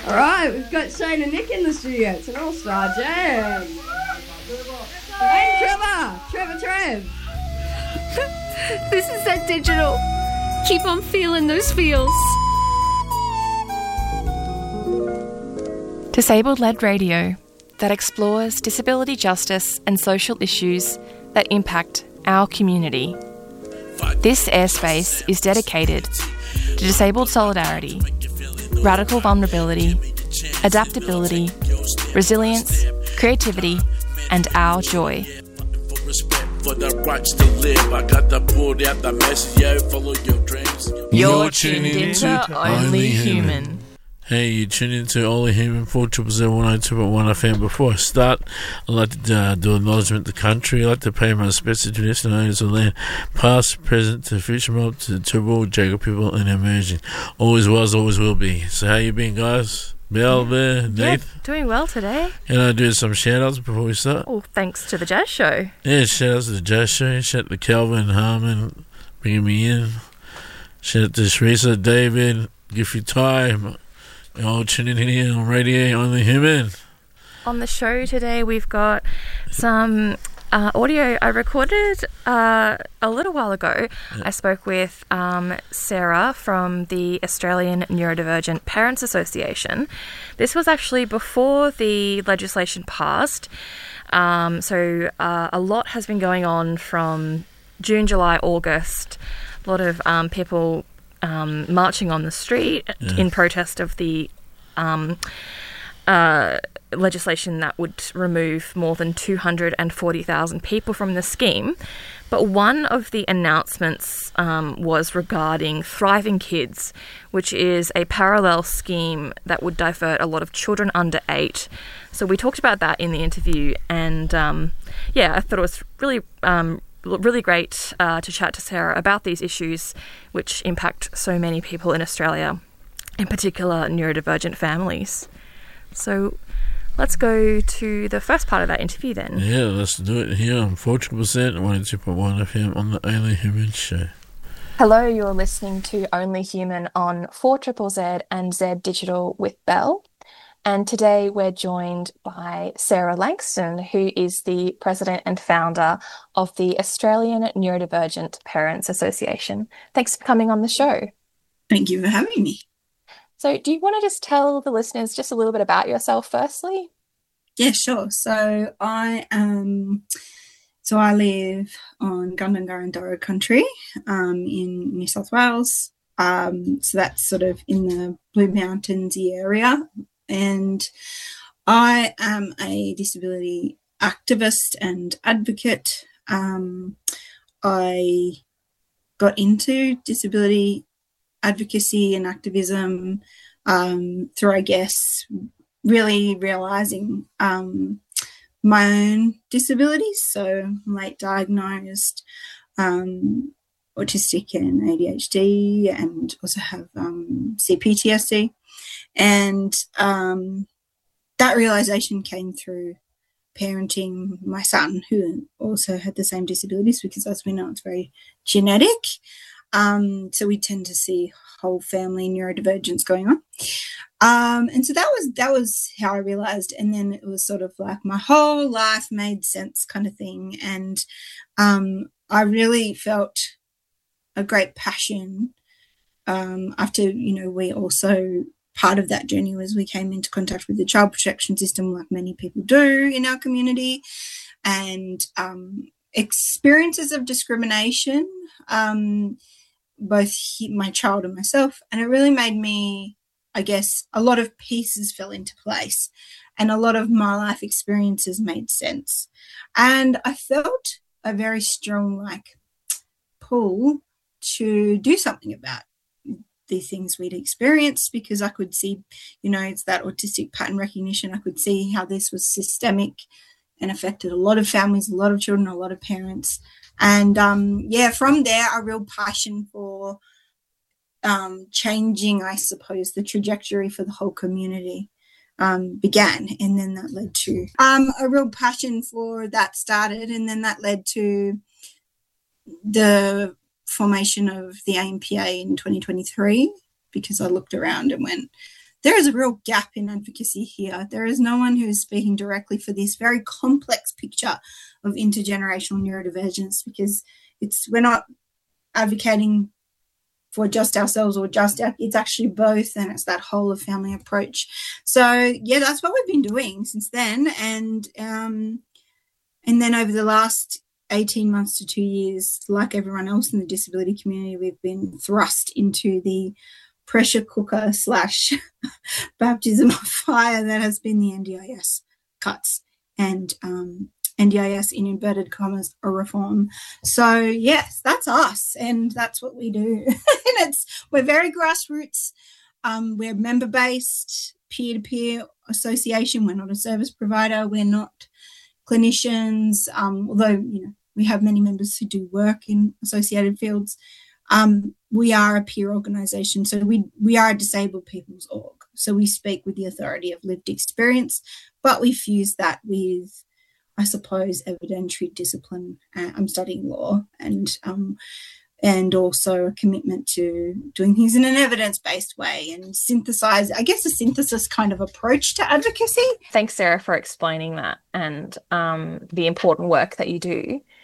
All right, we've got Shane and Nick in the studio. It's an all-star jam. Hey, Trev. This is Zed Digital. Keep on feeling those feels. Disabled-led radio that explores disability justice and social issues that impact our community. This airspace is dedicated to disabled solidarity, radical vulnerability, adaptability, resilience, creativity, and our joy. You're tuned into Only Human. Hey, you tune into Only Human 400 102.1 FM. Before I start, I'd like to do acknowledgement of the country. I'd like to pay my respects to traditional owners of land, past, present, to the future mob, to the Turrbal, Jacob people, and emerging. Always was, always will be. So how you been, guys? Belle, there, Nate? Yeah, doing well today. Can I do some shout-outs before we start? Oh, thanks to the Jazz Show. Yeah, shout-outs to the Jazz Show. Shout out to Calvin Harmon bringing me in. Shout out to Teresa, David, Giffy Ty. You're all tuning in here on Radio Only Human. On the show today, we've got some audio I recorded a little while ago. I spoke with Sarah from the Australian Neurodivergent Parents Association. This was actually before the legislation passed. So a lot has been going on from June, July, August. A lot of people marching on the street in protest of the legislation that would remove more than 240,000 people from the scheme. But one of the announcements was regarding Thriving Kids, which is a parallel scheme that would divert a lot of children under 8. So we talked about that in the interview, and I thought it was really great to chat to Sarah about these issues which impact so many people in Australia, in particular neurodivergent families. So let's go to the first part of that interview then. Yeah, let's do it here on 400% 102.1 FM on the Only Human Show. Hello, you're listening to Only Human on 4ZZZ and Z Digital with Belle. And today we're joined by Sarah Langston, who is the president and founder of the Australian Neurodivergent Parents Association. Thanks for coming on the show. Thank you for having me. So do you want to just tell the listeners just a little bit about yourself firstly? Yeah, sure. So I live on Gundungurra country in New South Wales. So that's sort of in the Blue Mountains-y area. And I am a disability activist and advocate. I got into disability advocacy and activism through, I guess, really realising my own disabilities. So I'm late diagnosed, autistic and ADHD, and also have CPTSD. And that realisation came through parenting my son, who also had the same disabilities, because as we know, it's very genetic. So we tend to see whole family neurodivergence going on. And so that was how I realised. And then it was sort of like my whole life made sense kind of thing. And I really felt a great passion after, we also, part of that journey was we came into contact with the child protection system, like many people do in our community, and experiences of discrimination, both my child and myself. And it really made me, I guess, a lot of pieces fell into place and a lot of my life experiences made sense. And I felt a very strong pull to do something about the things we'd experienced, because I could see, it's that autistic pattern recognition. I could see how this was systemic and affected a lot of families, a lot of children, a lot of parents. And, from there, a real passion for changing, I suppose, the trajectory for the whole community began. And then that led to a real passion for that started. And then that led to the formation of the AMPA in 2023, because I looked around and went, there is a real gap in advocacy here. There is no one who is speaking directly for this very complex picture of intergenerational neurodivergence, because we're not advocating for just ourselves or just it's actually both, and it's that whole of family approach. So yeah, that's what we've been doing since then, and then over the last 18 months to 2 years, like everyone else in the disability community, we've been thrust into the pressure cooker / baptism of fire that has been the NDIS cuts and NDIS, in inverted commas, a reform. So yes, that's us, and that's what we do. And we're very grassroots. We're member-based, peer-to-peer association. We're not a service provider. We're not clinicians, although we have many members who do work in associated fields. We are a peer organisation, so we are a disabled people's org. So we speak with the authority of lived experience, but we fuse that with, I suppose, evidentiary discipline. I'm studying law, and also a commitment to doing things in an evidence-based way and synthesize, I guess, a synthesis kind of approach to advocacy. Thanks, Sarah, for explaining that and the important work that you do.